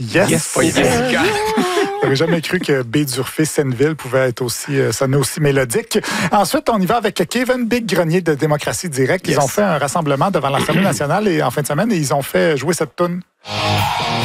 Yes! Pas Jessica. J'aurais jamais cru que Baie-d'Urfé-Senneville pouvait être aussi sonner aussi mélodique. Ensuite, on y va avec Kevin Big Grenier de Démocratie Directe. Ils ont fait un rassemblement devant l'Assemblée nationale et en fin de semaine, et ils ont fait jouer cette toune.